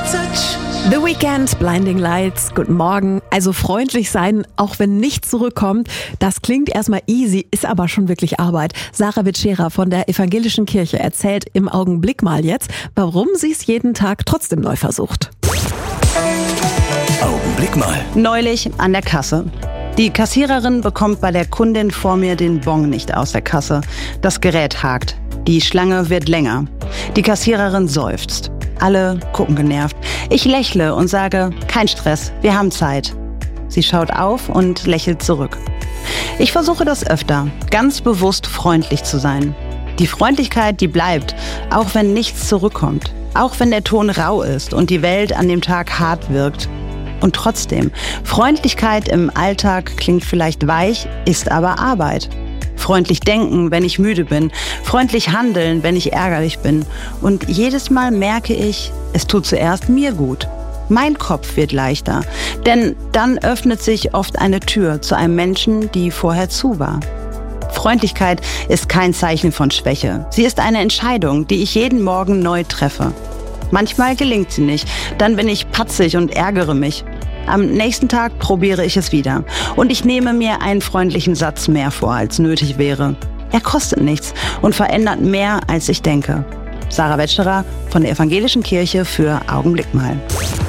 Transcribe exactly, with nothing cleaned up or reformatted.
The Weeknd, Blinding Lights, guten Morgen. Also freundlich sein, auch wenn nichts zurückkommt, das klingt erstmal easy, ist aber schon wirklich Arbeit. Sarah Vitschera von der Evangelischen Kirche erzählt im Augenblick mal jetzt, warum sie es jeden Tag trotzdem neu versucht. Augenblick mal. Neulich an der Kasse. Die Kassiererin bekommt bei der Kundin vor mir den Bon nicht aus der Kasse. Das Gerät hakt. Die Schlange wird länger. Die Kassiererin seufzt. Alle gucken genervt. Ich lächle und sage, kein Stress, wir haben Zeit. Sie schaut auf und lächelt zurück. Ich versuche das öfter, ganz bewusst freundlich zu sein. Die Freundlichkeit, die bleibt, auch wenn nichts zurückkommt. Auch wenn der Ton rau ist und die Welt an dem Tag hart wirkt. Und trotzdem, Freundlichkeit im Alltag klingt vielleicht weich, ist aber Arbeit. Freundlich denken, wenn ich müde bin. Freundlich handeln, wenn ich ärgerlich bin. Und jedes Mal merke ich, es tut zuerst mir gut. Mein Kopf wird leichter. Denn dann öffnet sich oft eine Tür zu einem Menschen, die vorher zu war. Freundlichkeit ist kein Zeichen von Schwäche. Sie ist eine Entscheidung, die ich jeden Morgen neu treffe. Manchmal gelingt sie nicht. Dann bin ich patzig und ärgere mich. Am nächsten Tag probiere ich es wieder. Und ich nehme mir einen freundlichen Satz mehr vor, als nötig wäre. Er kostet nichts und verändert mehr, als ich denke. Sarah Vitschera von der Evangelischen Kirche für Augenblick mal.